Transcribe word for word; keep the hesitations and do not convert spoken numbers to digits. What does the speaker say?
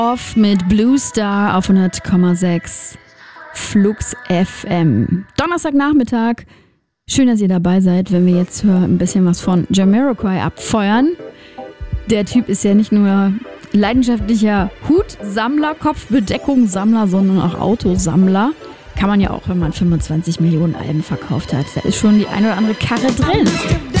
Off mit Blue Star auf hundert Komma sechs Flux F M. Donnerstagnachmittag. Schön, dass ihr dabei seid, wenn wir jetzt ein bisschen was von Jamiroquai abfeuern. Der Typ ist ja nicht nur leidenschaftlicher Hutsammler, Kopfbedeckungssammler, sondern auch Autosammler. Kann man ja auch, wenn man fünfundzwanzig Millionen Alben verkauft hat. Da ist schon die eine oder andere Karre drin.